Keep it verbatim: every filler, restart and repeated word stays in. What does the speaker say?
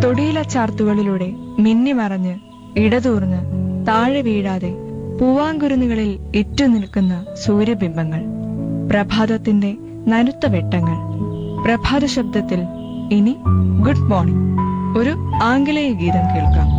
തൊടിയില ചാർത്തുകളിലൂടെ മിന്നിമറഞ്ഞ് ഇടതൂർന്ന് താഴെ വീഴാതെ പൂവാങ്കുരുന്നുകളിൽ ഇറ്റുനിൽക്കുന്ന സൂര്യബിംബങ്ങൾ, പ്രഭാതത്തിന്റെ നനുത്ത വെട്ടങ്ങൾ. പ്രഭാത ശബ്ദത്തിൽ ഇനി ഗുഡ് മോർണിംഗ്, ഒരു ആംഗലേയ ഗീതം കേൾക്കാം.